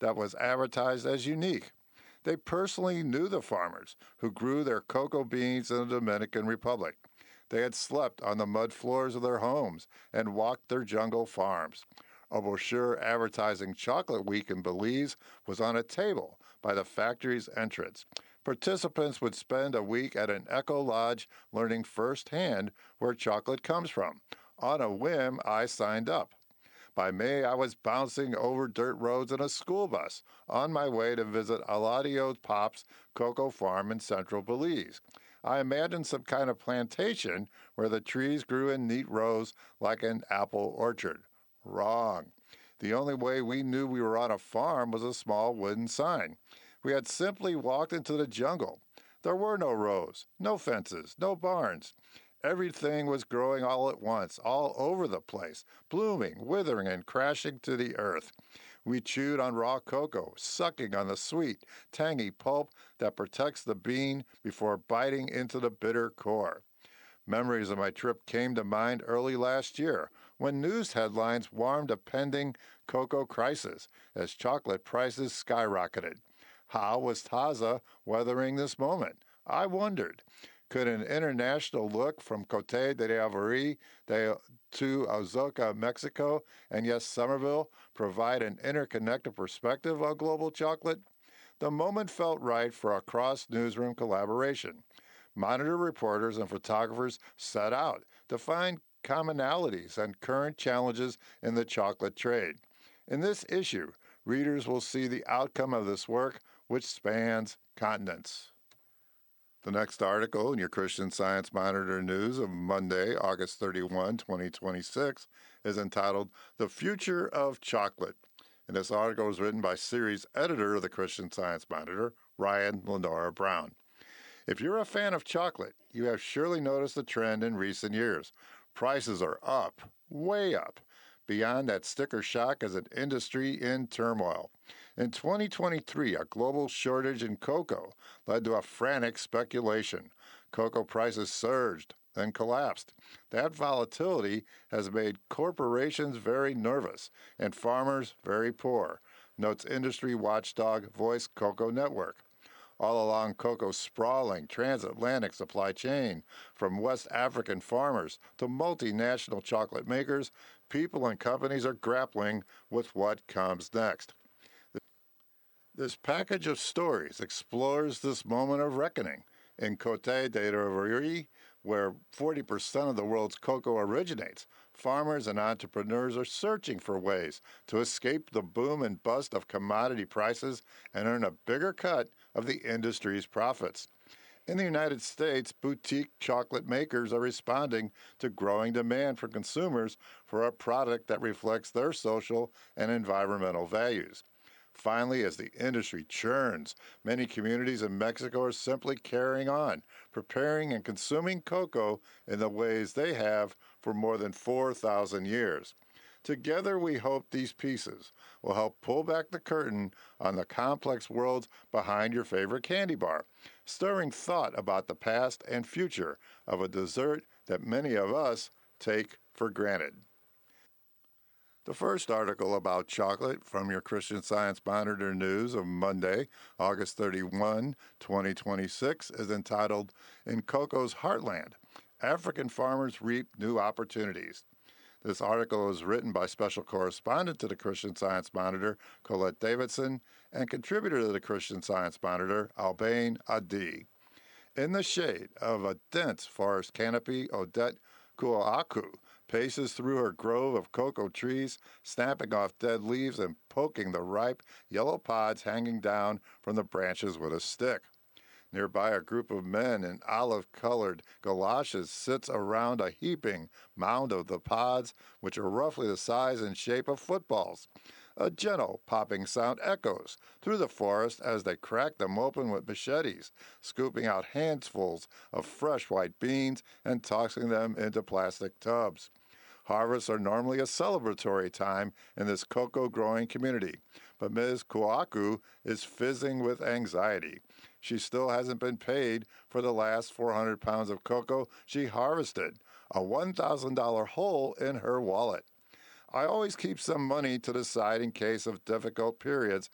that was advertised as unique. They personally knew the farmers who grew their cocoa beans in the Dominican Republic. They had slept on the mud floors of their homes and walked their jungle farms. A brochure advertising Chocolate Week in Belize was on a table by the factory's entrance. Participants would spend a week at an eco lodge learning firsthand where chocolate comes from. On a whim, I signed up. By May, I was bouncing over dirt roads in a school bus on my way to visit Eladio Pop's cocoa farm in central Belize. I imagined some kind of plantation where the trees grew in neat rows like an apple orchard. Wrong. The only way we knew we were on a farm was a small wooden sign. We had simply walked into the jungle. There were no rows, no fences, no barns. Everything was growing all at once, all over the place, blooming, withering, and crashing to the earth. We chewed on raw cocoa, sucking on the sweet, tangy pulp that protects the bean before biting into the bitter core. Memories of my trip came to mind early last year when news headlines warned a pending cocoa crisis as chocolate prices skyrocketed. How was Taza weathering this moment? I wondered. Could an international look from Cote de Ivoire to Oaxaca, Mexico, and yes, Somerville provide an interconnected perspective on global chocolate? The moment felt right for a cross-newsroom collaboration. Monitor reporters and photographers set out to find commonalities and current challenges in the chocolate trade. In this issue, readers will see the outcome of this work, which spans continents. The next article in your Christian Science Monitor news of Monday, August 31, 2026, is entitled The Future of Chocolate. And this article was written by series editor of the Christian Science Monitor, Ryan Lenora Brown. If you're a fan of chocolate, you have surely noticed the trend in recent years. Prices are up, way up. Beyond that sticker shock as an industry in turmoil. In 2023, a global shortage in cocoa led to a frantic speculation. Cocoa prices surged, then collapsed. That volatility has made corporations very nervous and farmers very poor, notes industry watchdog Voice Cocoa Network. All along cocoa's sprawling transatlantic supply chain, from West African farmers to multinational chocolate makers, people and companies are grappling with what comes next. This package of stories explores this moment of reckoning. In Cote d'Ivoire, where 40% of the world's cocoa originates, farmers and entrepreneurs are searching for ways to escape the boom and bust of commodity prices and earn a bigger cut of the industry's profits. In the United States, boutique chocolate makers are responding to growing demand from consumers for a product that reflects their social and environmental values. Finally, as the industry churns, many communities in Mexico are simply carrying on, preparing and consuming cocoa in the ways they have for more than 4,000 years. Together, we hope these pieces will help pull back the curtain on the complex worlds behind your favorite candy bar, stirring thought about the past and future of a dessert that many of us take for granted. The first article about chocolate from your Christian Science Monitor news of Monday, August 31, 2026, is entitled In Cocoa's Heartland, African Farmers Reap New Opportunities. This article is written by special correspondent to the Christian Science Monitor, Colette Davidson, and contributor to the Christian Science Monitor, Albain Adi. In the shade of a dense forest canopy, Odette Kuoaku paces through her grove of cocoa trees, snapping off dead leaves and poking the ripe, yellow pods hanging down from the branches with a stick. Nearby, a group of men in olive-colored galoshes sits around a heaping mound of the pods, which are roughly the size and shape of footballs. A gentle popping sound echoes through the forest as they crack them open with machetes, scooping out handfuls of fresh white beans and tossing them into plastic tubs. Harvests are normally a celebratory time in this cocoa-growing community, but Ms. Kuaku is fizzing with anxiety. She still hasn't been paid for the last 400 pounds of cocoa she harvested, a $1,000 hole in her wallet. I always keep some money to the side in case of difficult periods,